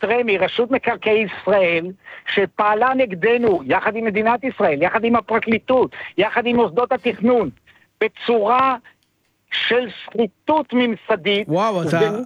רמ"י, רשות מקרקעי ישראל, שפעלה נגדנו, יחד עם מדינת ישראל, יחד עם הפרקליטות, יחד עם מוסדות התכנון, בצורה של שחיתות ממסדית. וואו,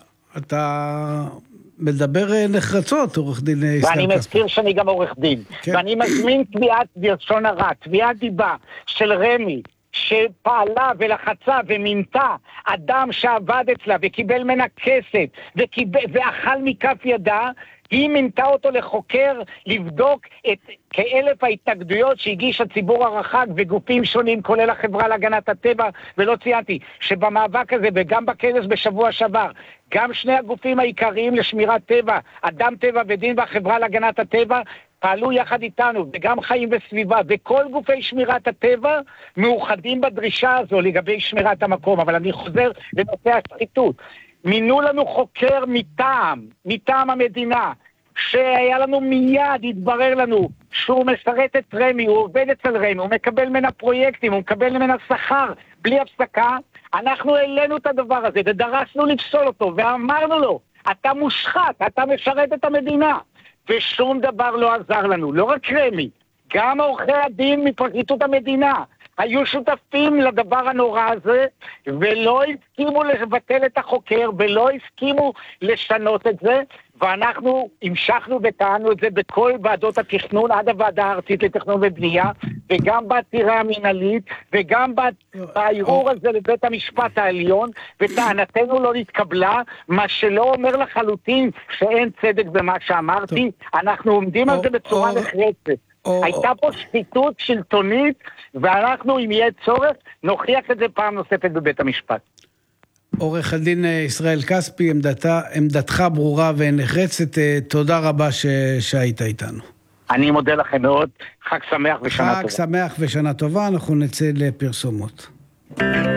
אתה מדבר נחרצות, עורך דין ישראל כספי. ואני מזכיר שאני גם עורך דין. כן. ואני מזמין תביעת לשון הרע, תביעת דיבה של רמ"י, שפעלה ולחצה ומינתה אדם שעבד אצלה וקיבל מנה כסף ואכל מכף ידה, היא מינתה אותו לחוקר לבדוק את כאלף ההתנגדויות שהגיש הציבור הרחב וגופים שונים, כולל החברה להגנת הטבע, ולא ציינתי שבמאבק הזה וגם בכנס בשבוע שעבר, גם שני הגופים העיקריים לשמירת טבע, אדם טבע ודין והחברה להגנת הטבע, פעלו יחד איתנו, וגם חיים וסביבה, וכל גופי שמירת הטבע מאוחדים בדרישה הזו לגבי שמירת המקום. אבל אני חוזר לנושא השחיתות. מינו לנו חוקר מטעם המדינה, שהיה לנו מיד, התברר לנו שהוא משרת את רמ"י, הוא עובד אצל רמ"י, הוא מקבל ממנה פרויקטים, הוא מקבל ממנה שכר בלי הפסקה. אנחנו העלינו את הדבר הזה ודרשנו לפסול אותו, ואמרנו לו, אתה מושחת, אתה משרת את המדינה. ושום דבר לא עזר לנו, לא רק רמ"י, גם עורכי הדין מפרקליטות המדינה היו שותפים לדבר הנורא הזה, ולא הסכימו לבטל את החוקר, ולא הסכימו לשנות את זה, ואנחנו המשכנו וטענו את זה בכל ועדות התכנון, עד הוועדה הארצית לתכנון ובנייה, וגם בעתירה המינהלית, וגם בערעור הזה לבית המשפט העליון, וטענתנו לא נתקבלה, מה שלא אומר לחלוטין שאין צדק במה שאמרתי, אנחנו עומדים על זה בצורה נחרצת. הייתה פה שחיתות שלטונית, ואנחנו, אם יהיה צורך, נוכיח את זה פעם נוספת בבית המשפט. עורך הדין ישראל כספי, עמדתך ברורה ונחרצת, תודה רבה שהיית איתנו. אני מודה לכם מאוד, חג שמח ושנה טובה. חג שמח ושנה טובה, אנחנו נצא לפרסומות.